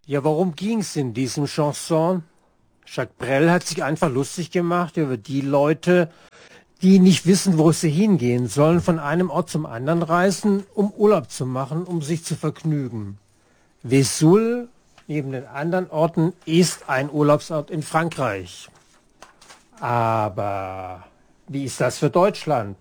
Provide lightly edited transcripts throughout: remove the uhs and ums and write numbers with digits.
Ja, worum ging's in diesem Chanson? Jacques Brel hat sich einfach lustig gemacht über die Leute, die nicht wissen, wo sie hingehen sollen, von einem Ort zum anderen reisen, um Urlaub zu machen, um sich zu vergnügen. Vesoul, neben den anderen Orten, ist ein Urlaubsort in Frankreich. Aber wie ist das für Deutschland?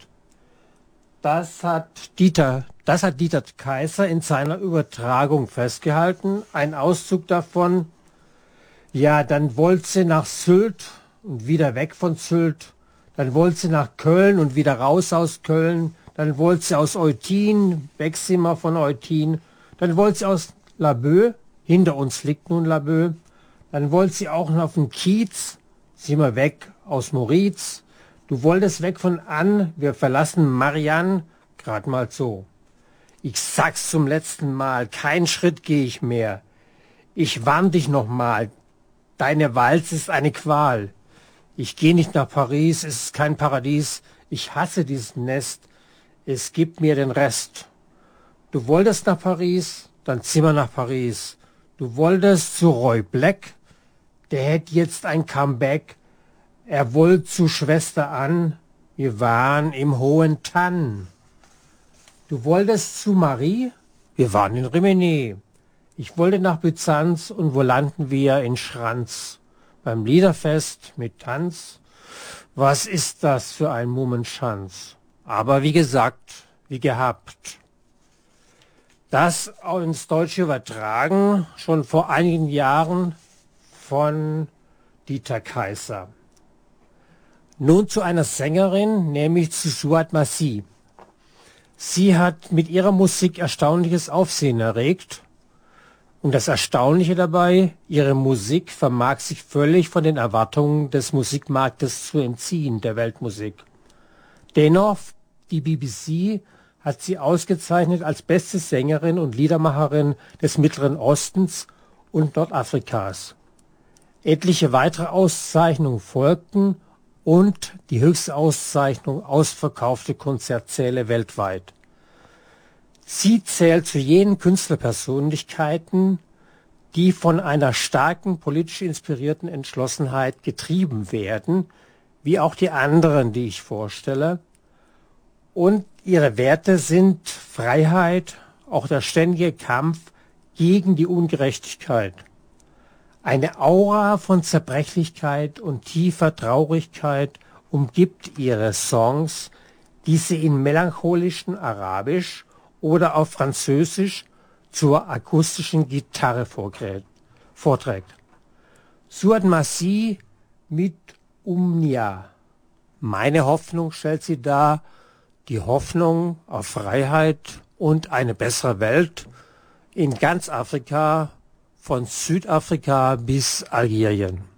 Das hat Dieter Kaiser in seiner Übertragung festgehalten. Ein Auszug davon. Ja, dann wollte sie nach Sylt und wieder weg von Sylt. Dann wollte sie nach Köln und wieder raus aus Köln. Dann wollte sie aus Eutin, weg sind wir von Eutin. Dann wollte sie aus Laboe, hinter uns liegt nun Laboe. Dann wollte sie auch noch auf den Kiez, sind wir weg aus Moritz. Du wolltest weg von Ann, wir verlassen Marianne, grad mal so. Ich sag's zum letzten Mal, keinen Schritt gehe ich mehr. Ich warn dich noch mal, deine Walz ist eine Qual. Ich gehe nicht nach Paris, es ist kein Paradies. Ich hasse dieses Nest, es gibt mir den Rest. Du wolltest nach Paris, dann zieh wir nach Paris. Du wolltest zu Roy Black, der hätte jetzt ein Comeback. Er wollte zu Schwester Ann, wir waren im Hohen Tann. Du wolltest zu Marie, wir waren in Rimini. Ich wollte nach Byzanz und wo landen wir? In Schranz. Beim Liederfest mit Tanz. Was ist das für ein Mummenschanz? Aber wie gesagt, wie gehabt. Das ins Deutsche übertragen, schon vor einigen Jahren von Dieter Kaiser. Nun zu einer Sängerin, nämlich zu Suat Masih. Sie hat mit ihrer Musik erstaunliches Aufsehen erregt. Und das Erstaunliche dabei, ihre Musik vermag sich völlig von den Erwartungen des Musikmarktes zu entziehen, der Weltmusik. Dennoch, die BBC hat sie ausgezeichnet als beste Sängerin und Liedermacherin des Mittleren Ostens und Nordafrikas. Etliche weitere Auszeichnungen folgten und die höchste Auszeichnung ausverkaufte Konzertsäle weltweit. Sie zählt zu jenen Künstlerpersönlichkeiten, die von einer starken politisch inspirierten Entschlossenheit getrieben werden, wie auch die anderen, die ich vorstelle. Und ihre Werte sind Freiheit, auch der ständige Kampf gegen die Ungerechtigkeit. Eine Aura von Zerbrechlichkeit und tiefer Traurigkeit umgibt ihre Songs, die sie in melancholischen Arabisch oder auf Französisch zur akustischen Gitarre vorträgt. Suat Masih mit Umnia. Meine Hoffnung stellt sie dar, die Hoffnung auf Freiheit und eine bessere Welt in ganz Afrika, von Südafrika bis Algerien.